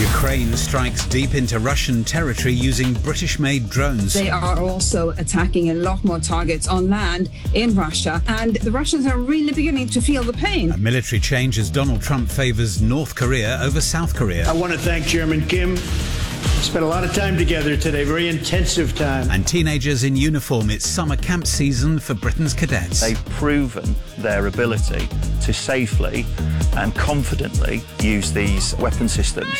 Ukraine strikes deep into Russian territory using British-made drones. They are also attacking a lot more targets on land in Russia, and the Russians are really beginning to feel the pain. A military change as Donald Trump favours North Korea over South Korea. I want to thank Chairman Kim. Spent a lot of time together today, very intensive time. And teenagers in uniform. It's summer camp season for Britain's cadets. They've proven their ability to safely and confidently use these weapon systems.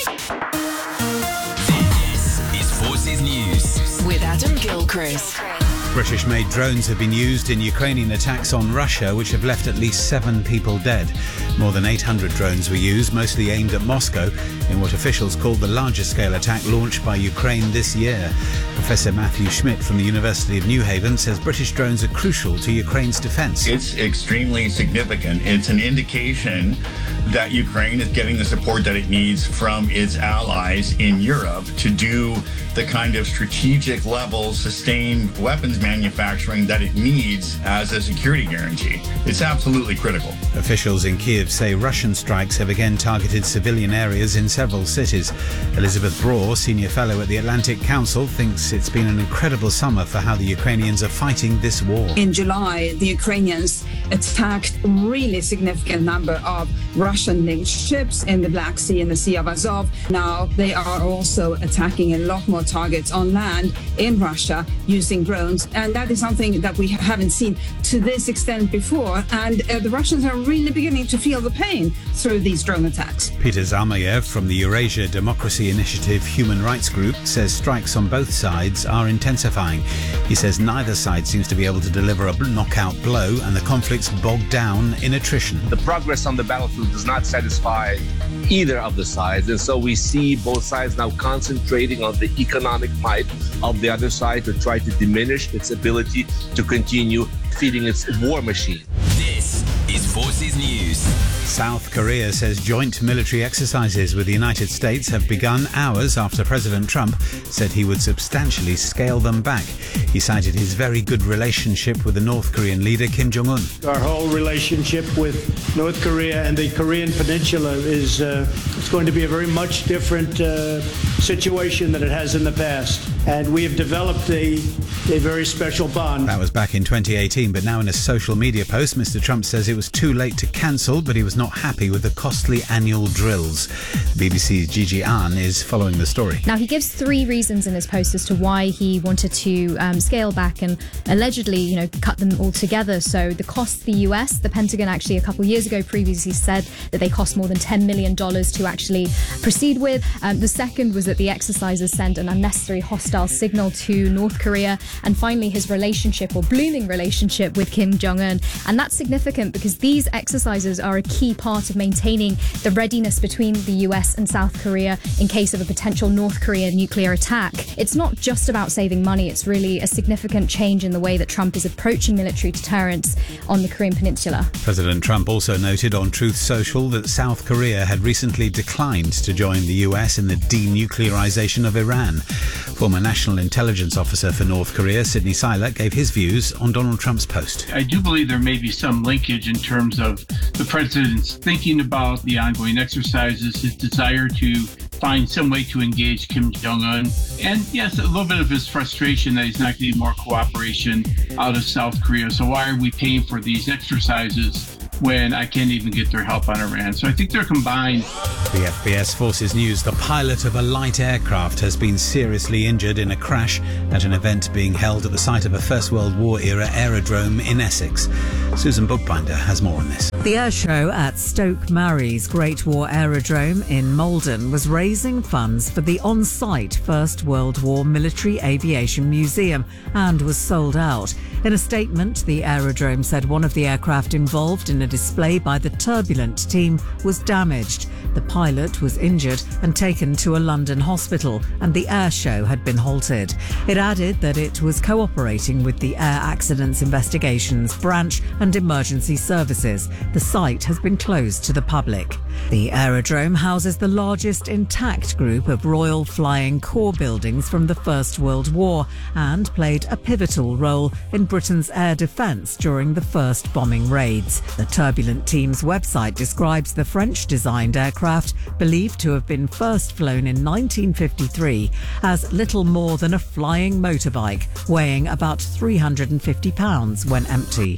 This is Forces News with Adam Gilchrist. British-made drones have been used in Ukrainian attacks on Russia, which have left at least 7 people dead. More than 800 drones were used, mostly aimed at Moscow, in what officials called the largest-scale attack launched by Ukraine this year. Professor Matthew Schmidt from the University of New Haven says British drones are crucial to Ukraine's defence. It's extremely significant. It's an indication that Ukraine is getting the support that it needs from its allies in Europe to do the kind of strategic level sustained weapons manufacturing that it needs as a security guarantee. It's absolutely critical. Officials in Kiev say Russian strikes have again targeted civilian areas in several cities. Elizabeth Braw, senior fellow at the Atlantic Council, thinks it's been an incredible summer for how the Ukrainians are fighting this war. In July, the Ukrainians attacked a really significant number of Russian-linked ships in the Black Sea and the Sea of Azov. Now they are also attacking a lot more targets on land in Russia using drones, and that is something that we haven't seen to this extent before, and the Russians are really beginning to feel the pain through these drone attacks. Peter Zalmayev from the Eurasia Democracy Initiative Human Rights Group says strikes on both sides are intensifying. He says neither side seems to be able to deliver a knockout blow, and the conflict's bogged down in attrition. The progress on the battlefield does not satisfy either of the sides, and so we see both sides now concentrating on the economic might of the other side to try to diminish its ability to continue feeding its war machine. This is Forces News. South Korea says joint military exercises with the United States have begun hours after President Trump said he would substantially scale them back. He cited his very good relationship with the North Korean leader Kim Jong-un. Our whole relationship with North Korea and the Korean Peninsula is it's going to be a very much different situation than it has in the past. And we have developed a very special bond. That was back in 2018, but now in a social media post, Mr. Trump says it was too late to cancel, but he was not happy with the costly annual drills. BBC's Gigi Ahn is following the story. Now, he gives 3 reasons in his post as to why he wanted to scale back and allegedly, cut them all together. So the cost the US, the Pentagon actually a couple of years ago previously said that they cost more than $10 million to actually proceed with. The second was that the exercises sent an unnecessary hostile signal to North Korea. And finally, his relationship or blooming relationship with Kim Jong-un. And that's significant because these exercises are a key part of maintaining the readiness between the US and South Korea in case of a potential North Korean nuclear attack. It's not just about saving money. It's really a significant change in the way that Trump is approaching military deterrence on the Korean Peninsula. President Trump also noted on Truth Social that South Korea had recently declined to join the US in the denuclearization of Iran. Former National Intelligence Officer for North Korea, Sidney Seiler, gave his views on Donald Trump's post. I do believe there may be some linkage in terms of the president's thinking about the ongoing exercises, his desire to find some way to engage Kim Jong-un, and yes, a little bit of his frustration that he's not getting more cooperation out of South Korea. So why are we paying for these exercises when I can't even get their help on Iran? So I think they're combined. The FBS Forces News, the pilot of a light aircraft has been seriously injured in a crash at an event being held at the site of a First World War era aerodrome in Essex. Susan Bookbinder has more on this. The air show at Stoke Marie's Great War Aerodrome in Malden was raising funds for the on-site First World War Military Aviation Museum and was sold out. In a statement, the aerodrome said one of the aircraft involved in a display by the Turbulent team was damaged. The pilot was injured and taken to a London hospital, and the air show had been halted. It added that it was cooperating with the Air Accidents Investigations Branch and Emergency Services. The site has been closed to the public. The aerodrome houses the largest intact group of Royal Flying Corps buildings from the First World War and played a pivotal role in Britain's air defence during the first bombing raids. The Turbulent Team's website describes the French-designed aircraft, believed to have been first flown in 1953, as little more than a flying motorbike, weighing about 350 pounds when empty.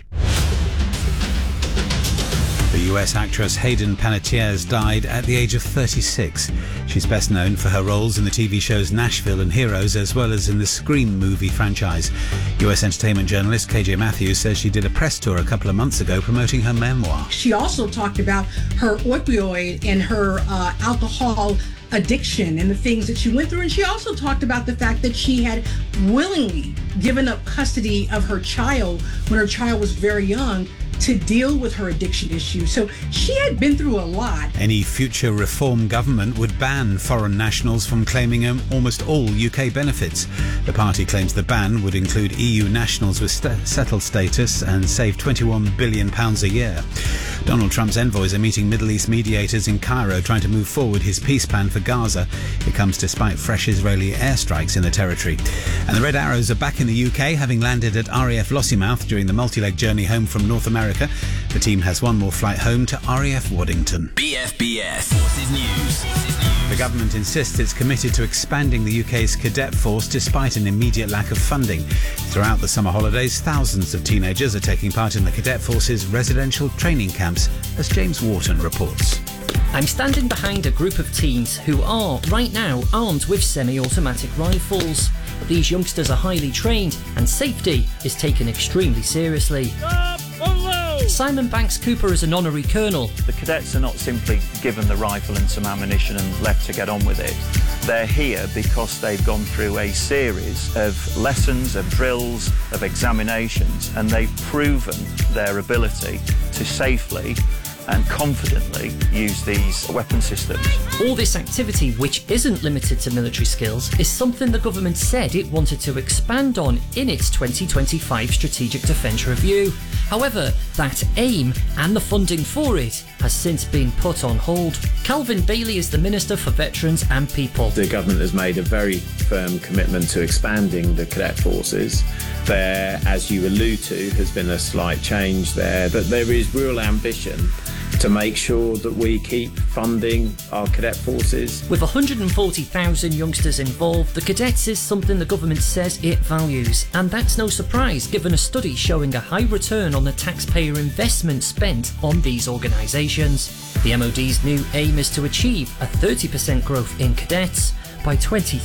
The US actress Hayden Panettiere died at the age of 36. She's best known for her roles in the TV shows Nashville and Heroes, as well as in the Scream movie franchise. US entertainment journalist KJ Matthews says she did a press tour a couple of months ago promoting her memoir. She also talked about her opioid and her alcohol addiction and the things that she went through. And she also talked about the fact that she had willingly given up custody of her child when her child was very young to deal with her addiction issue. So she had been through a lot. Any future reform government would ban foreign nationals from claiming almost all UK benefits. The party claims the ban would include EU nationals with settled status and save £21 billion a year. Donald Trump's envoys are meeting Middle East mediators in Cairo trying to move forward his peace plan for Gaza. It comes despite fresh Israeli airstrikes in the territory. And the Red Arrows are back in the UK, having landed at RAF Lossiemouth during the multi-leg journey home from North America. The team has one more flight home to RAF Waddington. BFBS Forces News. The government insists it's committed to expanding the UK's cadet force despite an immediate lack of funding. Throughout the summer holidays, thousands of teenagers are taking part in the cadet force's residential training camps, as James Wharton reports. I'm standing behind a group of teens who are, right now, armed with semi-automatic rifles. These youngsters are highly trained and safety is taken extremely seriously. Simon Banks Cooper is an honorary colonel. The cadets are not simply given the rifle and some ammunition and left to get on with it. They're here because they've gone through a series of lessons, of drills, of examinations, and they've proven their ability to safely and confidently use these weapon systems. All this activity, which isn't limited to military skills, is something the government said it wanted to expand on in its 2025 Strategic Defence Review. However, that aim and the funding for it has since been put on hold. Calvin Bailey is the Minister for Veterans and People. The government has made a very firm commitment to expanding the cadet forces. There, as you allude to, has been a slight change there, but there is real ambition to make sure that we keep funding our cadet forces. With 140,000 youngsters involved, the cadets is something the government says it values, and that's no surprise given a study showing a high return on the taxpayer investment spent on these organisations. The MOD's new aim is to achieve a 30% growth in cadets by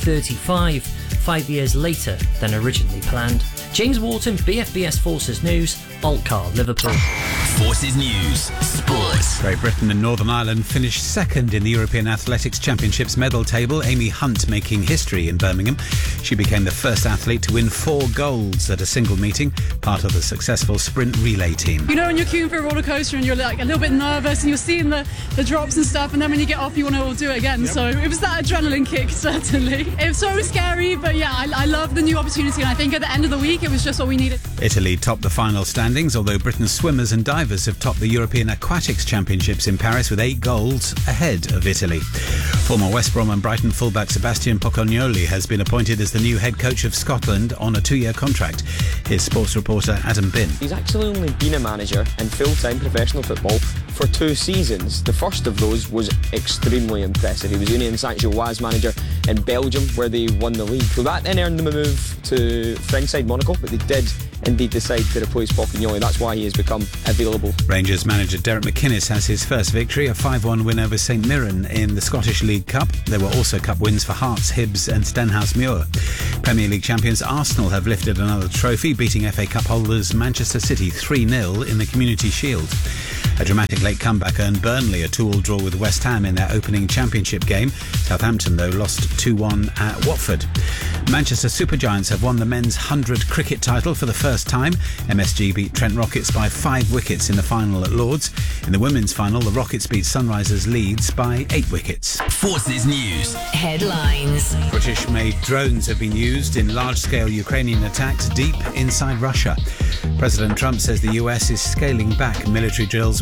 2035, 5 years later than originally planned. James Wharton, BFBS Forces News, Altcar, Liverpool. Forces News, Sports. Great Britain and Northern Ireland finished second in the European Athletics Championships medal table, Amy Hunt making history in Birmingham. She became the first athlete to win 4 golds at a single meeting, part of the successful sprint relay team. You know, when you're queuing for a roller coaster and you're like a little bit nervous and you're seeing the drops and stuff, and then when you get off you want to all do it again. Yep. So it was that adrenaline kick, certainly. It was so scary, but yeah, I love the new opportunity, and I think at the end of the week it was just what we needed. Italy topped the final standings, although Britain's swimmers and divers have topped the European Aquatics Championships in Paris with 8 golds ahead of Italy. Former West Brom and Brighton fullback Sebastian Pocognoli has been appointed as the new head coach of Scotland on a 2-year contract. Here's sports reporter Adam Bin. He's actually only been a manager in full-time professional football for 2 seasons. The first of those was extremely impressive. He was Union Saint-Gilloise manager in Belgium, where they won the league. So that then earned them a move to French side Monaco, but they did indeed decide to replace Pocognoli. That's why he has become available. Rangers manager Derek McInnes has his first victory, a 5-1 win over St Mirren in the Scottish League Cup. There were also cup wins for Hearts, Hibs and Stenhousemuir. Premier League champions Arsenal have lifted another trophy, beating FA Cup holders Manchester City 3-0 in the Community Shield. A dramatic late comeback earned Burnley a 2-2 draw with West Ham in their opening championship game. Southampton, though, lost 2-1 at Watford. Manchester Supergiants have won the men's 100 cricket title for the first time. MSG beat Trent Rockets by 5 wickets in the final at Lords. In the women's final, the Rockets beat Sunrisers Leeds by 8 wickets. Forces News. Headlines. British-made drones have been used in large-scale Ukrainian attacks deep inside Russia. President Trump says the US is scaling back military drills with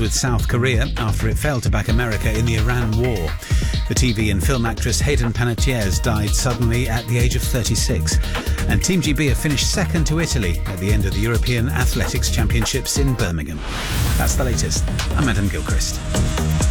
with South Korea after it failed to back America in the Iran war. The TV and film actress Hayden Panettiere died suddenly at the age of 36. And Team GB have finished second to Italy at the end of the European Athletics Championships in Birmingham. That's the latest. I'm Adam Gilchrist.